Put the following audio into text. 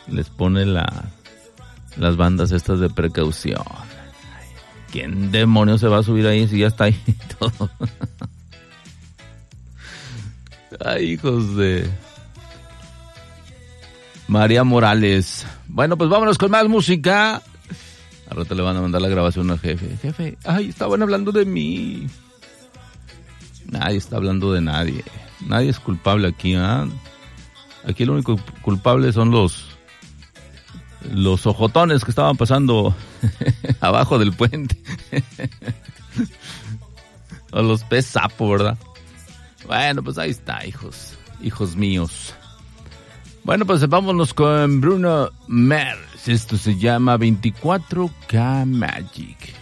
les pone las bandas estas de precaución. ¿Quién demonios se va a subir ahí si ya está ahí todo? Ay, hijos de María Morales. Bueno, pues vámonos con más música. Al rato le van a mandar la grabación al jefe. Jefe, ay, estaban hablando de mí. Nadie está hablando de nadie. Nadie es culpable aquí, ¿ah? Aquí el único culpable son los ojotones que estaban pasando abajo del puente. O los pez sapo, ¿verdad? Bueno, pues ahí está, hijos míos. Bueno, pues vámonos con Bruno Mars. Esto se llama 24K Magic.